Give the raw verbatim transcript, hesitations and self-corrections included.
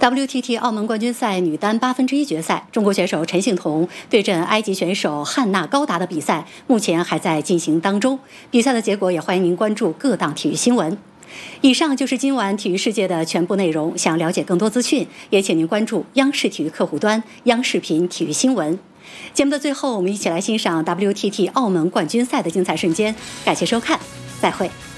W T T 澳门冠军赛女单八分之一决赛，中国选手陈幸同对阵埃及选手汉娜高达的比赛目前还在进行当中。比赛的结果也欢迎您关注各档体育新闻。以上就是今晚体育世界的全部内容。想了解更多资讯，也请您关注央视体育客户端、央视频体育新闻。节目的最后，我们一起来欣赏 W T T 澳门冠军赛的精彩瞬间。感谢收看，再会。